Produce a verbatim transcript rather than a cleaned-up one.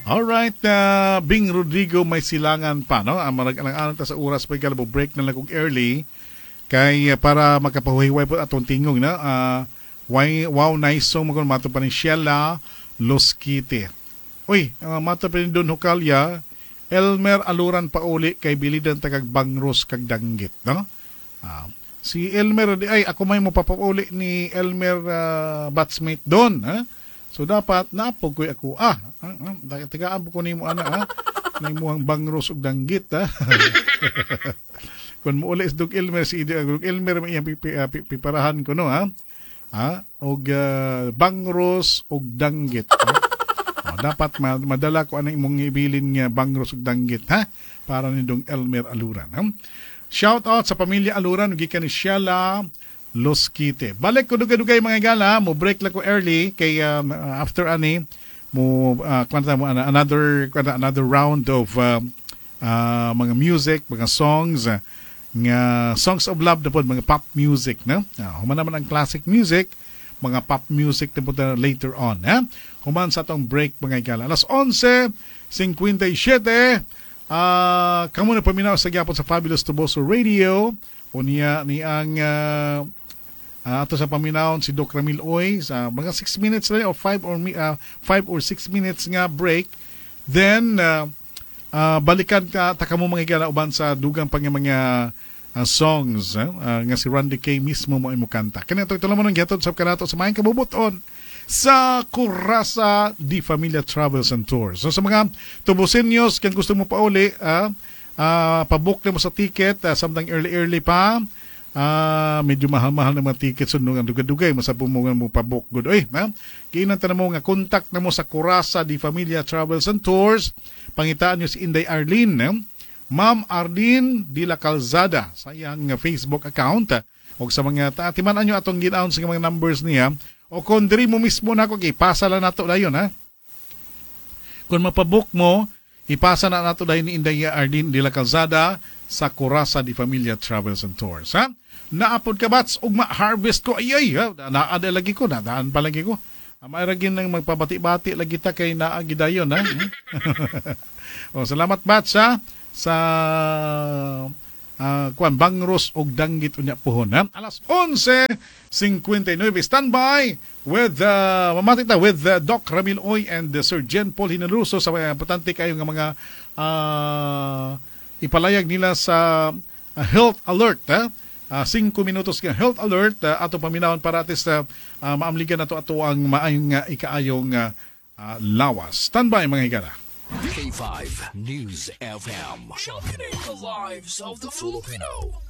Alright, uh, Bing Rodrigo may silangan pa, no? Ang marag-alang-alang ta sa oras pa kalabo break na lang kong early kay uh, para makapahuhiway po atong tingog na. Uh, why, wow, nice song magkong mato pa ni Sheila Loskite. Uy, uh, mato pa ni Don Hukalya, Elmer Aluran pa uli kay bilidan tagag Bangros kag Danggit, no? Uh, si Elmer, ay ako may mo papauli ni Elmer uh, batchmate Don, ha? So dapat naapog ko ako ah, ah, ah tagaan ko nimo ana ha. Nimo ang Bangros ug Danggit ha. Kun mo ulit dug Elmer si dug Elmer may pipi, uh, piparahan ko no ha. Ha og uh, Bangros ug Danggit. Ha? Oh, dapat madala ko ana imong ibilin nga Bangros ug Danggit ha para ni dong Elmer Aluran ha. Shout out sa pamilya Aluran gikan ni Sheila Loskite. Balik ko dugay-dugay mga gala, mo break lang ko early kay um, after ani mo uh, kwanta mo another kwanta, another round of uh, uh, mga music, mga songs uh, nga songs of love na po, mga pop music na. Uh, human naman ang classic music, mga pop music na po later on. Eh? Human sa atong break mga gala. Alas onse fifty-seven uh, kamo na paminaw sa gyapon sa Fabulous Toboso Radio o niya ni ang uh, Uh, ato sa paminawon si Doc Ramil Oy sa mga six minutes na o five or uh, five or six minutes nga break. Then uh, uh, balikan ka taka mo mga igala uban sa dugang pang mga uh, songs uh, uh, nga si Randy K mismo mo imo kanta. Kani ato ito naman ang gihatod sa kanato sa maayong kabubuton sa Kurasa di Familia Travels and Tours. So sa mga tubusenyos kung gusto mo pa uli, uh, uh, pabook na mo sa ticket uh, samtang early-early pa. Ah, uh, medyo mahal-mahal na mga tickets so nung dugay-dugay masapo mo nga mo pa-book good. Oy, ha? Kiinan ta na mo nga contact na mo sa Kurasa di Familia Travels and Tours. Pangitaan niyo si Inday Arlene, eh? Ma'am Arlene de la Calzada sa iyang uh, Facebook account. O sa mga taatiman niyo atong ginaon sa mga numbers niya. O kung diri mo mismo na ko ipasa lang nato dayon ha. Kung mapabook mo, ipasa na nato dayon ni Inday Arlene de la Calzada sa Kurasa di Familia Travels and Tours, ha? Naapod ka bats ug ma-harvest ko ayay ha naada lagi ko nadaan pa lagi ko mairagin nang magpabati-bati lagi ta kay naagi dayon ha. O salamat bats ha sa uh, kuan Bangros ug Danggit unya pohon ha. Alas onse fifty-nine standby with uh, mamati ta with uh, Doc Ramil Oy and uh, Sir Jen Paul Hinaluso sa mga importante kayo nga mga uh, ipalayag nila sa uh, health alert ha. Uh, five minutos ka health alert uh, ato paminawan para atis uh, uh, maamligan nato ato ang maayong uh, ikaayong uh, uh, lawas. Standby mga higala. K five News F M, championing the lives of the Filipino.